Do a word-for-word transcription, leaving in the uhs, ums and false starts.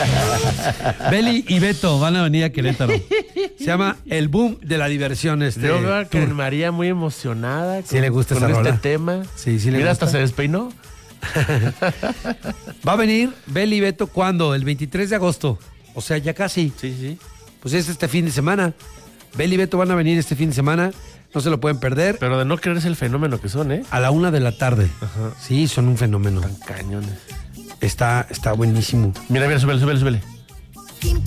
Beli y Beto van a venir a Querétaro. Se llama El Boom de la Diversión. Este Yo veo a tour. Karen María muy emocionada con, Sí le gusta con esa este rola. tema. Sí, sí le Mira, gusta. hasta se despeinó. Va a venir Beli y Beto, ¿cuándo? El veintitrés de agosto. O sea, ya casi. Sí, sí. Pues es este fin de semana. Beli y Beto van a venir este fin de semana. No se lo pueden perder. Pero de no creerse el fenómeno que son, ¿eh? A la una de la tarde. Ajá. Sí, son un fenómeno. Tan cañones. Está, está buenísimo. Mira, mira, súbele, súbele, súbele.